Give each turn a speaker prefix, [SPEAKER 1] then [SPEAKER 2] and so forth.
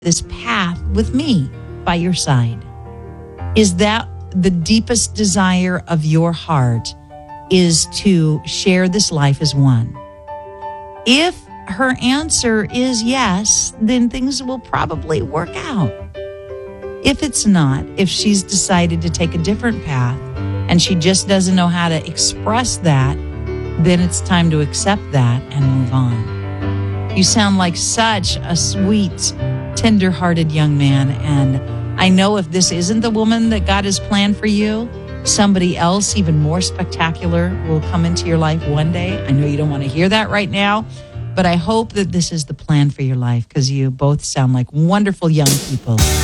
[SPEAKER 1] this path with me by your side? Is that the deepest desire of your heart, is to share this life as one? If her answer is yes, then things will probably work out. If it's not, if she's decided to take a different path and she just doesn't know how to express that, then it's time to accept that and move on. You sound like such a sweet, tender-hearted young man, and I know if this isn't the woman that God has planned for you, somebody else even more spectacular will come into your life one day. I know you don't want to hear that right now, but I hope that this is the plan for your life, because you both sound like wonderful young people.